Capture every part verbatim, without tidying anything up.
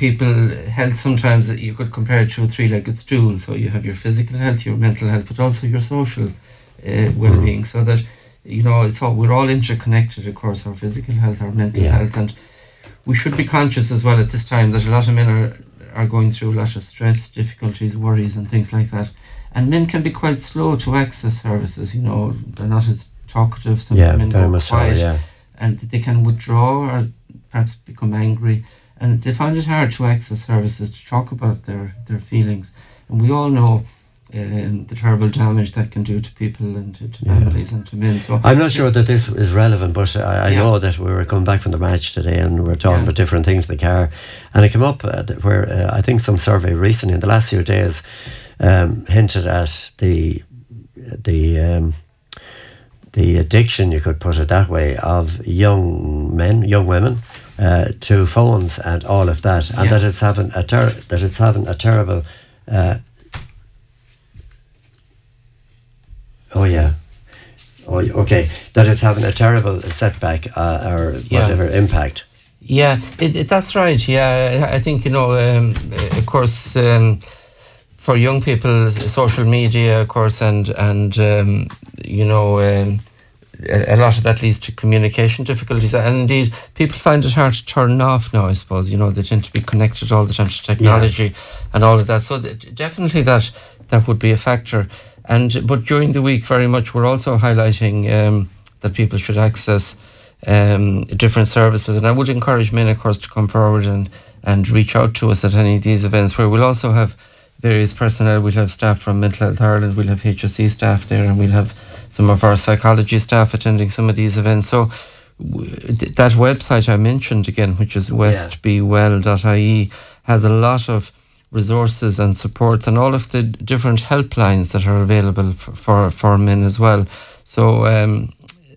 people, health sometimes you could compare it to a three-legged stool. So you have your physical health, your mental health, but also your social uh, well-being. Mm. So that, you know, it's all, we're all interconnected, of course, our physical health, our mental yeah. health, and we should be conscious as well at this time that a lot of men are, are going through a lot of stress, difficulties, worries and things like that. And men can be quite slow to access services, you know, they're not as talkative, some yeah, men go quiet, so, yeah. and they can withdraw or perhaps become angry, and they find it hard to access services, to talk about their, their feelings. And we all know um, the terrible damage that can do to people and to, to yeah. families and to men. So I'm not sure that this is relevant, but I, I yeah. know that we were coming back from the match today and we were talking yeah. about different things in the car, and it came up uh, where uh, I think some survey recently in the last few days um, hinted at the the um, the addiction, you could put it that way, of young men, young women uh, to phones and all of that, and yeah. that it's having a ter- that it's having a terrible. Uh, oh yeah, oh okay, that it's having a terrible setback uh, or whatever yeah. impact. Yeah, it, it, that's right. Yeah, I think you know, um, of course. Um, For young people, social media, of course, and and um, you know, um, a, a lot of that leads to communication difficulties, and indeed, people find it hard to turn off now. I suppose you know they tend to be connected all the time to technology yeah. and all of that. So th- definitely that that would be a factor. And but during the week, very much, we're also highlighting um, that people should access um, different services, and I would encourage men, of course, to come forward and and reach out to us at any of these events, where we'll also have various personnel. We'll have staff from Mental Health Ireland, we'll have H S C staff there, and we'll have some of our psychology staff attending some of these events. So w- that website I mentioned again, which is west be well dot I E, has a lot of resources and supports and all of the different helplines that are available for, for, for men as well. So um,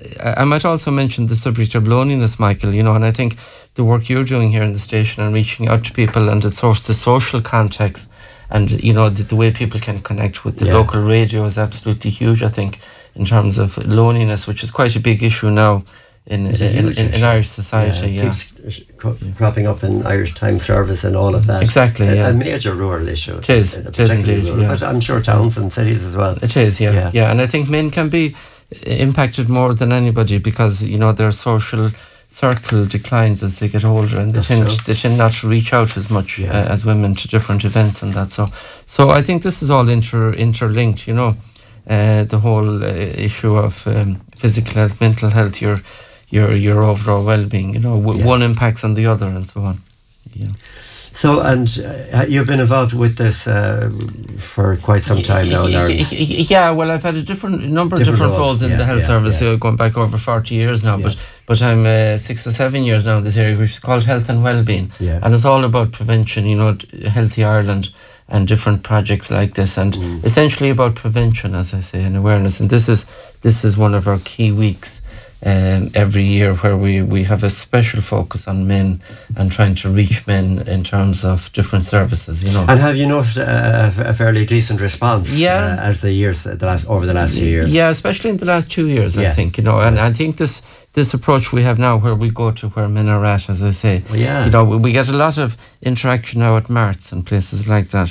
I might also mention the subject of loneliness, Michael, you know, and I think the work you're doing here in the station and reaching out to people and it's the social context, and you know the, the way people can connect with the yeah. local radio is absolutely huge, I think, in terms of loneliness, which is quite a big issue now in in, in, in Irish society. Yeah, yeah. Keeps cro- cropping up in Irish Time Service and all of that. Exactly, a, yeah. a major rural issue. It is, it is indeed. Rural, yeah. But I'm sure towns and cities as well. It is, yeah, yeah, yeah. And I think men can be impacted more than anybody because you know their social circle declines as they get older, and they That's tend true. they tend not to reach out as much yeah. uh, as women to different events and that. So, so I think this is all inter interlinked. You know, uh, the whole uh, issue of um, physical health, mental health, your your your overall well-being. You know, w- yeah. one impacts on the other, and so on. Yeah. So, and uh, you've been involved with this uh, for quite some time now, Lawrence. Yeah, well, I've had a different number of different, different roles in yeah, the health yeah, service, yeah. Uh, going back over forty years now. Yeah. But but I'm uh, six or seven years now in this area, which is called Health and Wellbeing, yeah. and it's all about prevention. You know, Healthy Ireland and different projects like this, and mm. essentially about prevention, as I say, and awareness. And this is this is one of our key weeks. Um, every year where we, we have a special focus on men and trying to reach men in terms of different services, you know. And have you noticed a, a fairly decent response yeah. uh, as the years, the last, over the last few years? Yeah, especially in the last two years, yeah. I think, you know, and I think this this approach we have now where we go to where men are at, as I say, well, yeah. you know, we, we get a lot of interaction now at marts and places like that.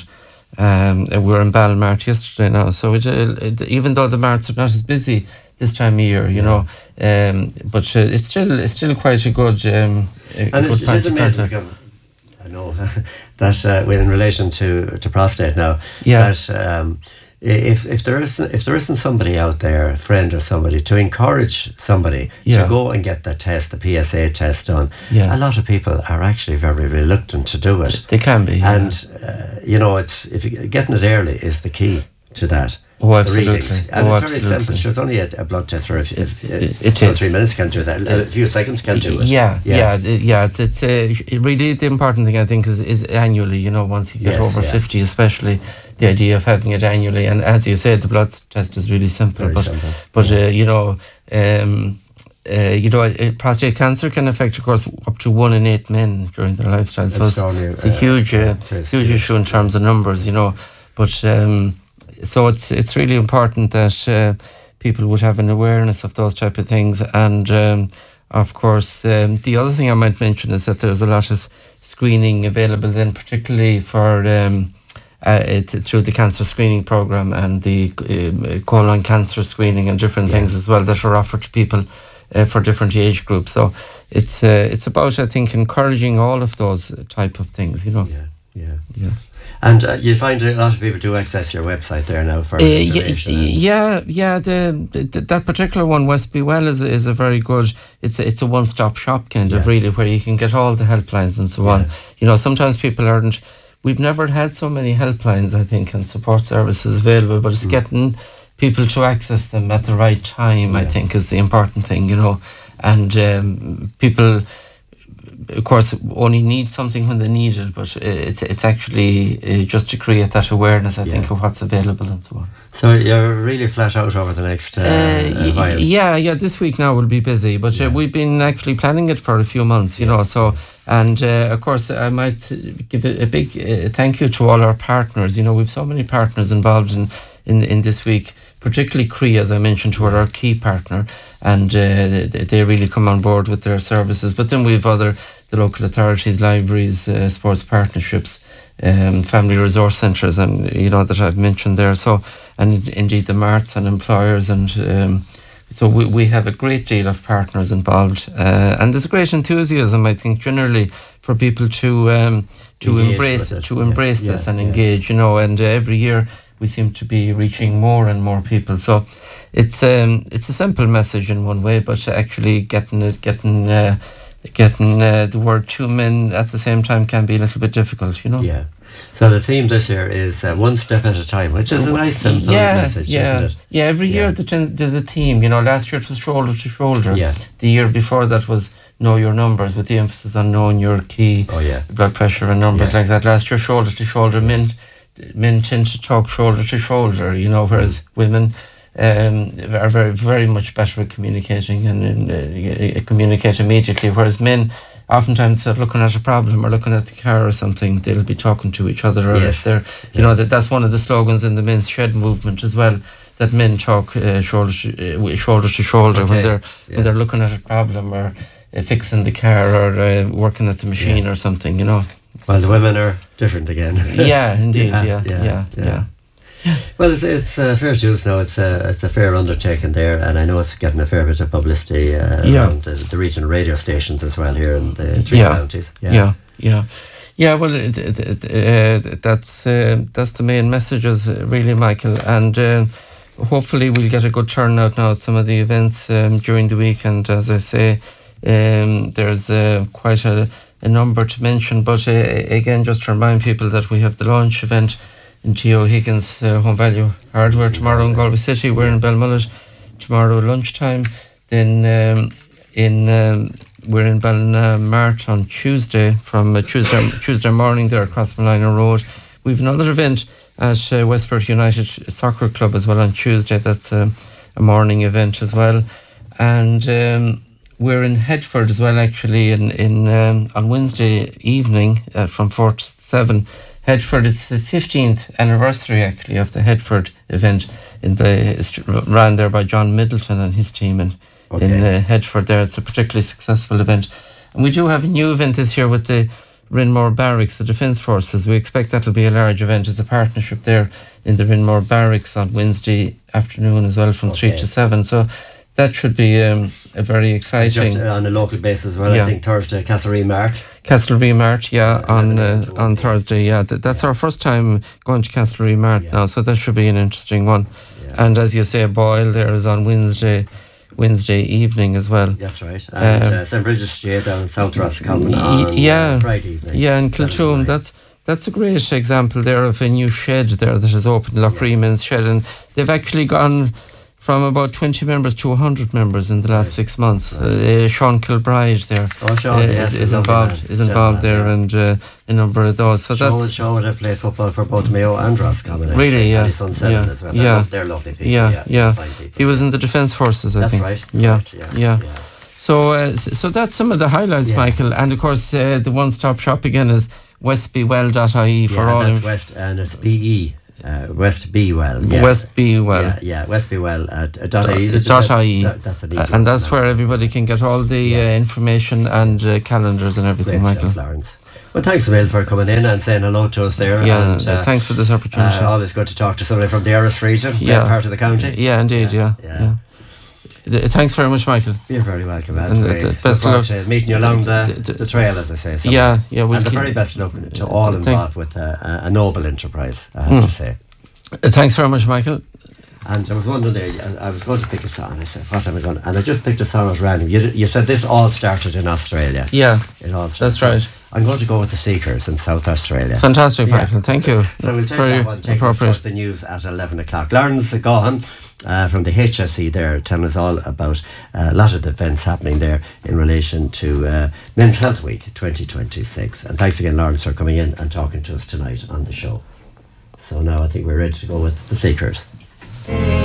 Um, we were in Balmart yesterday now, so it, it, even though the marts are not as busy this time of year, you know, um, but uh, it's still it's still quite a good um, a and good it's, it is amazing because I know that uh, in relation to, to prostate now, yeah. that um, if if there isn't if there isn't somebody out there, a friend or somebody, to encourage somebody yeah. to go and get that test, the P S A test done, yeah. a lot of people are actually very reluctant to do it. They can be, yeah. and uh, you know, it's if you, getting it early is the key to that. Oh, absolutely. And oh, it's very absolutely. simple. Sure, it's only a, a blood test for if, if, it, if it two or is. three minutes can do that. A few seconds can do it. Yeah, yeah, yeah, yeah. It's, it's uh, really the important thing, I think, is, is annually. You know, once you get yes, over yeah. fifty, especially the idea of having it annually. And as you said, the blood test is really simple. Very but simple. but uh, you know, um, uh, you know, uh, prostate cancer can affect, of course, up to one in eight men during their lifetime. So it's, only, it's a uh, huge, uh, huge huge issue in terms of numbers. You know, but. Um, So it's it's really important that uh, people would have an awareness of those type of things, and um, of course, um, the other thing I might mention is that there's a lot of screening available then, particularly for um, uh, it, through the cancer screening program and the uh, colon cancer screening and different yeah. things as well that are offered to people uh, for different age groups. So it's uh, it's about, I think, encouraging all of those type of things, you know. Yeah, yeah, yeah. And uh, you find a lot of people do access your website there now for uh, information. Yeah, yeah. The, the that particular one, Westby Well, is is a very good. It's a, it's a one stop shop kind yeah. of really, where you can get all the helplines and so yeah. on. You know, sometimes people aren't. We've never had so many helplines, I think, and support services available, but it's mm. getting people to access them at the right time. Yeah. I think is the important thing. You know, and um, people, of course, only need something when they need it, but it's it's actually uh, just to create that awareness, I yeah. think, of what's available and so on. So you're really flat out over the next uh, uh, while. Yeah, yeah. This week now will be busy, but yeah. uh, we've been actually planning it for a few months, you yes. know. So, and uh, of course, I might give a, a big uh, thank you to all our partners. You know, we've so many partners involved in in, in this week. Particularly C R E, as I mentioned, who are our key partner, and uh, they, they really come on board with their services. But then we have other, the local authorities, libraries, uh, sports partnerships, um, family resource centres, and you know that I've mentioned there. So, and indeed the marts and employers, and um, so we we have a great deal of partners involved, uh, and there's a great enthusiasm, I think, generally for people to um, to engage embrace to yeah. embrace yeah. this and yeah. engage. You know, and uh, every year we seem to be reaching more and more people. So it's um it's a simple message in one way, but actually getting it getting uh, getting uh, the word to men at the same time can be a little bit difficult, you know. Yeah. So the theme this year is uh, one step at a time, which is a nice simple yeah, message, yeah. isn't it? Yeah. Every yeah. year the ten, there's a theme. You know, last year it was shoulder to shoulder. Yeah. The year before that was know your numbers, with the emphasis on knowing your key oh, yeah. blood pressure and numbers yeah. like that. Last year shoulder to shoulder meant men tend to talk shoulder to shoulder, you know, whereas mm. women um, are very, very much better at communicating and uh, communicate immediately, whereas men oftentimes are looking at a problem or looking at the car or something, they'll be talking to each other, or yes. if they're, you yeah. know, that that's one of the slogans in the men's shed movement as well, that men talk uh, shoulder to, uh, shoulder to shoulder okay. when they're yeah. when they're looking at a problem or uh, fixing the car or uh, working at the machine yeah. or something, you know. Well, the women are different again. yeah, indeed. Yeah, yeah, yeah. yeah, yeah. yeah. Well, it's it's uh, fair dues now. It's a it's a fair undertaking there, and I know it's getting a fair bit of publicity uh, yeah. around the, the regional radio stations as well here in the three yeah. counties. Yeah, yeah, yeah. yeah well, it, it, it, uh, that's uh, that's the main messages, really, Michael, and uh, hopefully we'll get a good turnout now at some of the events um, during the week. And as I say, um, there's uh, quite a a number to mention, but uh, again, just to remind people that we have the launch event in T O Higgins uh, Home Value Hardware tomorrow in Galway City. We're in Belmullet tomorrow lunchtime. Then um, in um, we're in Ballinamart on Tuesday from uh, Tuesday Tuesday morning there across Malina Road. We've another event at uh, Westport United Soccer Club as well on Tuesday. That's uh, a morning event as well, and. Um, We're in Headford as well, actually, in, in um, on Wednesday evening uh, from four to seven. Headford is the fifteenth anniversary, actually, of the Headford event in the ran there by John Middleton and his team in, okay. in uh, Headford there. It's a particularly successful event. And we do have a new event this year with the Rinmore Barracks, the Defence Forces. We expect that will be a large event. It's a partnership there in the Rinmore Barracks on Wednesday afternoon as well from okay. three to seven. So that should be um, a very exciting. Just uh, on a local basis as well, yeah. I think Thursday, Castlereagh Mart. Castlereagh Mart, yeah, uh, on uh, on Thursday, yeah. Th- that's yeah. our first time going to Castlereagh Mart yeah. now, so that should be an interesting one. Yeah. And as you say, Boyle there is on Wednesday Wednesday evening as well. That's right. And um, uh, Saint Bridget's Day down in South Roscommon on yeah, uh, Friday evening. Yeah, in Kiltoom. That's that's a great example there of a new shed there that has opened, Loughree Men's Shed, and they've actually gone from about twenty members to one hundred members in the last right. six months. Right. Uh, Sean Kilbride there oh, Sean, uh, yes, is, is involved man. is involved there man, yeah. and uh, a number of those. So Sean, that's Sean would have played football for both Mayo and Roscommon. Really, yeah. And his son Seven yeah. as well. They're, yeah. lo- they're lovely people. Yeah, yeah. yeah. People, he was in the Defence Forces, I that's think. Right. Yeah, right. Yeah. yeah. yeah. So, uh, so that's some of the highlights, yeah. Michael. And of course, uh, the one-stop shop again is westbywell dot I E for yeah, all. That's inf- West, and it's B E. Uh, West Be Well. Yeah. West Be Well. Yeah, yeah, West Be Well. Uh, dot I E. Dot I E. That's an easy and that's where everybody can get all the yeah. uh, information and uh, calendars and everything, Great Michael. stuff, Lawrence. Well, thanks a million for coming in and saying hello to us there. Yeah, and, uh, thanks for this opportunity. Uh, always good to talk to somebody from the Erris region, yeah. part of the county. Yeah, indeed, yeah. yeah. yeah. yeah. Thanks very much, Michael. You're very welcome, Ed. And the, the best of luck to meeting you along the, the, the trail, as I say. Somewhere. Yeah, yeah. We'll and the very best luck to all involved with uh, a noble enterprise, I have mm. to say. Uh, thanks very much, Michael. And I was wondering, I, I was going to pick a song. I said, what am I going to? And I just picked a song at random. You, you said this all started in Australia. Yeah, it all started. That's right. I'm going to go with the Seekers in South Australia. Fantastic, yeah. Michael. Thank you. So we'll take Very that one, take appropriate. the news at eleven o'clock. Lawrence Gahan uh, from the H S E there telling us all about uh, a lot of the events happening there in relation to uh, Men's Health Week twenty twenty-six. And thanks again, Lawrence, for coming in and talking to us tonight on the show. So now I think we're ready to go with the Seekers.